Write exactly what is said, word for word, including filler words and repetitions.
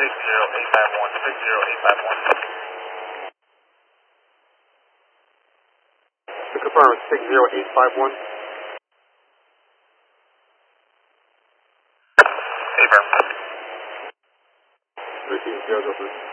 six zero eight five one, six zero eight five one. To confirm, six zero eight five one. Confirm. Receive zero zero three.